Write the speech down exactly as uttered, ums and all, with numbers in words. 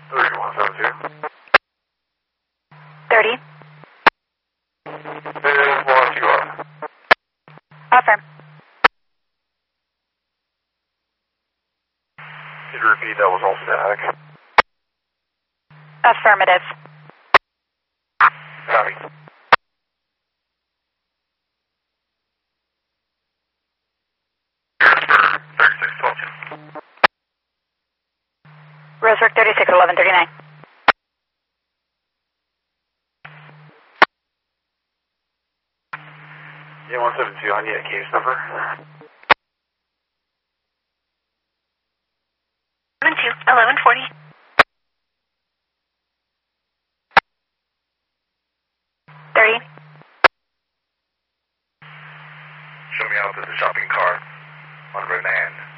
thirty-one seventy-two. thirty. Is one two up. Affirm. Could you repeat that was all static? Affirmative. Copy. thirty-six twelve. Rosework thirty-six eleven thirty-nine. Yeah, one seven two, I need a case number. seven two eleven forty. thirty. Show me out to the shopping cart on Grand.